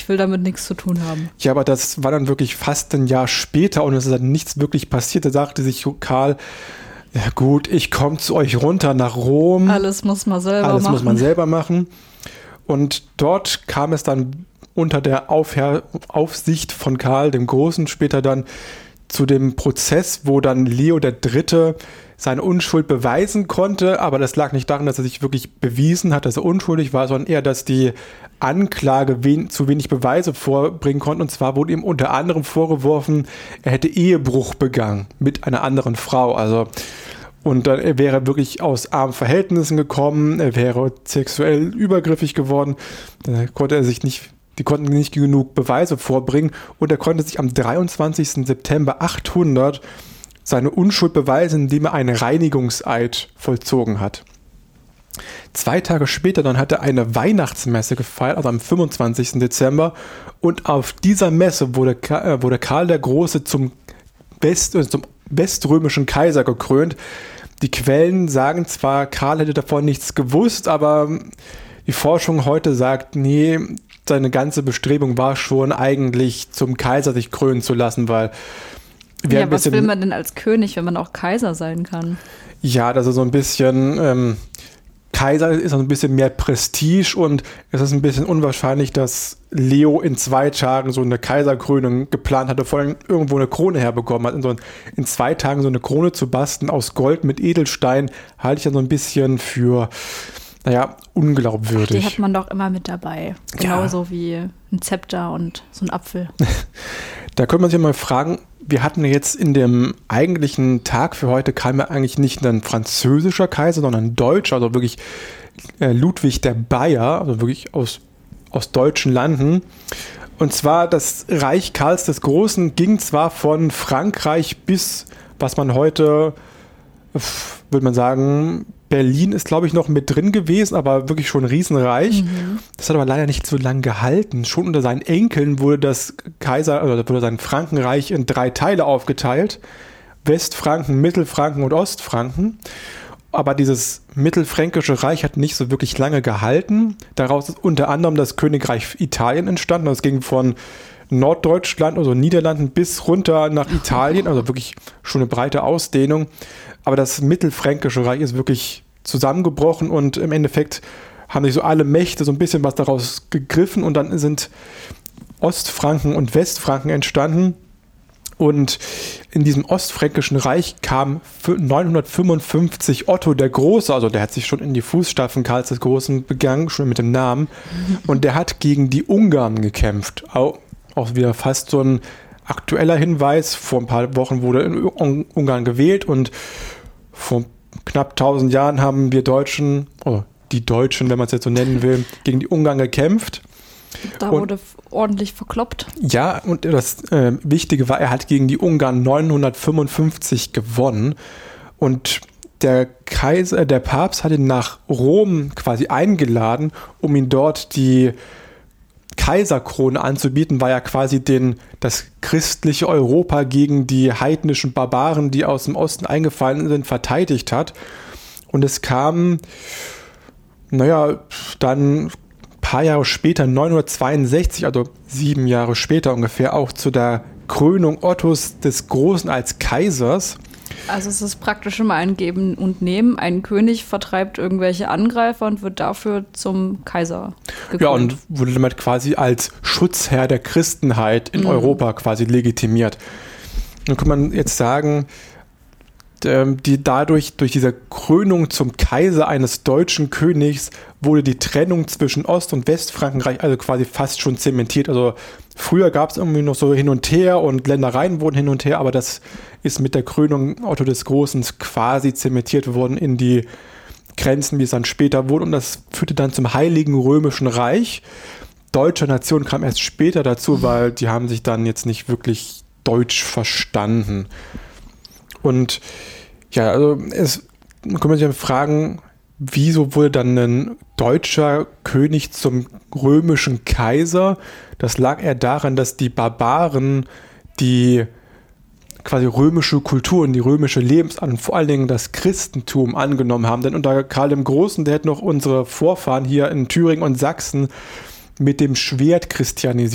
ich will damit nichts zu tun haben. Ja, aber das war dann wirklich fast ein Jahr später und es ist dann nichts wirklich passiert. Da sagte sich Karl, ja gut, ich komme zu euch runter nach Rom. Alles muss man selber machen. Alles muss man selber machen. Und dort kam es dann unter der Aufsicht von Karl dem Großen später dann zu dem Prozess, wo dann Leo III. Seine Unschuld beweisen konnte, aber das lag nicht daran, dass er sich wirklich bewiesen hat, dass er unschuldig war, sondern eher, dass die Anklage zu wenig Beweise vorbringen konnte. Und zwar wurde ihm unter anderem vorgeworfen, er hätte Ehebruch begangen mit einer anderen Frau. Und dann er wäre wirklich aus armen Verhältnissen gekommen, er wäre sexuell übergriffig geworden, da konnte er sich nicht. Die konnten nicht genug Beweise vorbringen und er konnte sich am 23. September 800 seine Unschuld beweisen, indem er einen Reinigungseid vollzogen hat. 2 Tage später dann hat er eine Weihnachtsmesse gefeiert, also am 25. Dezember. Und auf dieser Messe wurde Karl der Große zum weströmischen Kaiser gekrönt. Die Quellen sagen zwar, Karl hätte davon nichts gewusst, aber die Forschung heute sagt, nee, seine ganze Bestrebung war schon eigentlich zum Kaiser sich krönen zu lassen, weil was will man denn als König, wenn man auch Kaiser sein kann? Ja, das ist so ein bisschen, Kaiser ist so ein bisschen mehr Prestige und es ist ein bisschen unwahrscheinlich, dass Leo in 2 Tagen so eine Kaiserkrönung geplant hatte, vor allem irgendwo eine Krone herbekommen hat. In 2 Tagen so eine Krone zu basteln aus Gold mit Edelstein, halte ich dann so ein bisschen für, unglaubwürdig. Die hat man doch immer mit dabei. Genauso wie ein Zepter und so ein Apfel. Da könnte man sich mal fragen, wir hatten jetzt in dem eigentlichen Tag für heute kam ja eigentlich nicht ein französischer Kaiser, sondern ein deutscher, also wirklich Ludwig der Bayer, also wirklich aus deutschen Landen. Und zwar das Reich Karls des Großen ging zwar von Frankreich bis, was man heute, würde man sagen, Berlin ist, glaube ich, noch mit drin gewesen, aber wirklich schon ein Riesenreich. Mhm. Das hat aber leider nicht so lange gehalten. Schon unter seinen Enkeln wurde wurde sein Frankenreich in 3 Teile aufgeteilt. Westfranken, Mittelfranken und Ostfranken. Aber dieses mittelfränkische Reich hat nicht so wirklich lange gehalten. Daraus ist unter anderem das Königreich Italien entstanden. Das ging von Norddeutschland, also Niederlanden, bis runter nach Italien. Also wirklich schon eine breite Ausdehnung. Aber das mittelfränkische Reich ist wirklich zusammengebrochen und im Endeffekt haben sich so alle Mächte so ein bisschen was daraus gegriffen und dann sind Ostfranken und Westfranken entstanden. Und in diesem ostfränkischen Reich kam 955 Otto der Große, also der hat sich schon in die Fußstapfen Karls des Großen begangen, schon mit dem Namen. Und der hat gegen die Ungarn gekämpft. Auch wieder fast so ein aktueller Hinweis. Vor ein paar Wochen wurde in Ungarn gewählt und vor knapp 1000 Jahren haben wir Deutschen, die Deutschen, wenn man es jetzt so nennen will, gegen die Ungarn gekämpft. Da wurde ordentlich verkloppt. Ja, und das Wichtige war, er hat gegen die Ungarn 955 gewonnen und der Papst hat ihn nach Rom quasi eingeladen, um ihn dort die Kaiserkrone anzubieten, weil er quasi das christliche Europa gegen die heidnischen Barbaren, die aus dem Osten eingefallen sind, verteidigt hat. Und es kam, dann ein paar Jahre später, 962, also 7 Jahre später ungefähr, auch zu der Krönung Ottos des Großen als Kaisers. Also es ist praktisch immer ein Geben und Nehmen. Ein König vertreibt irgendwelche Angreifer und wird dafür zum Kaiser gekrönt. Ja, und wurde damit quasi als Schutzherr der Christenheit in Europa quasi legitimiert. Dann kann man jetzt sagen, durch diese Krönung zum Kaiser eines deutschen Königs wurde die Trennung zwischen Ost- und Westfrankenreich also quasi fast schon zementiert. Also früher gab es irgendwie noch so hin und her und Ländereien wurden hin und her, aber das ist mit der Krönung Otto des Großen quasi zementiert worden in die Grenzen, wie es dann später wurde. Und das führte dann zum Heiligen Römischen Reich. Deutsche Nation kam erst später dazu, weil die haben sich dann jetzt nicht wirklich deutsch verstanden. Und ja, also man kann sich fragen, wieso wurde dann ein deutscher König zum römischen Kaiser? Das lag eher daran, dass die Barbaren die quasi römische Kultur und die römische Lebensart und vor allen Dingen das Christentum angenommen haben. Denn unter Karl dem Großen, der hat noch unsere Vorfahren hier in Thüringen und Sachsen mit dem Schwert christianisiert.